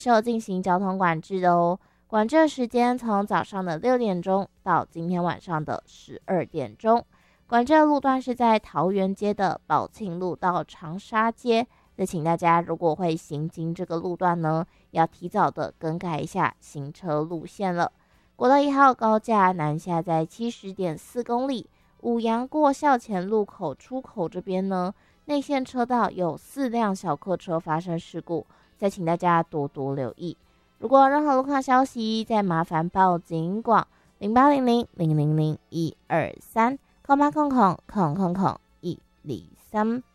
是有进行交通管制的哦。管制的时间从早上的6点钟到今天晚上的12点钟。管制的路段是在桃园街的宝庆路到长沙街，再请大家如果会行经这个路段呢，要提早的更改一下行车路线了。国道1号高架南下在70.4公里，五杨过校前路口出口这边呢，内线车道有4辆小客车发生事故，再请大家多多留意。如果有任何路况消息，再麻烦报警广0800000123。空8000123。